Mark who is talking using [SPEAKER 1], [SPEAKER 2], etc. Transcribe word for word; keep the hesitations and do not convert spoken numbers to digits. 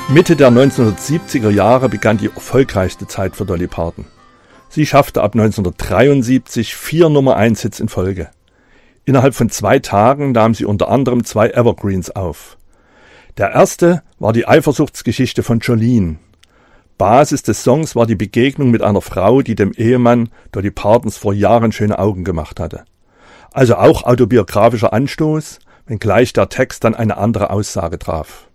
[SPEAKER 1] Mitte der neunzehnhundertsiebziger Jahre begann die erfolgreichste Zeit für Dolly Parton. Sie schaffte ab neunzehnhundertdreiundsiebzig vier Nummer eins Hits in Folge. Innerhalb von zwei Tagen nahm sie unter anderem zwei Evergreens auf. Der erste war die Eifersuchtsgeschichte von Jolene. Basis des Songs war die Begegnung mit einer Frau, die dem Ehemann Dolly Partons vor Jahren schöne Augen gemacht hatte. Also auch autobiografischer Anstoß, wenngleich der Text dann eine andere Aussage traf.